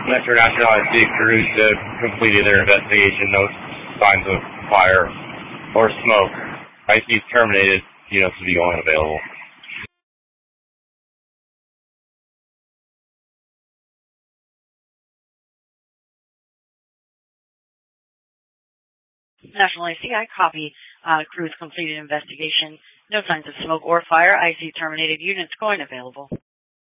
Metro National IC crews have completed their investigation. No signs of fire or smoke. IC terminated. Units will be going available. National IC, I copy. Crews completed investigation. No signs of smoke or fire. IC terminated. Units going available.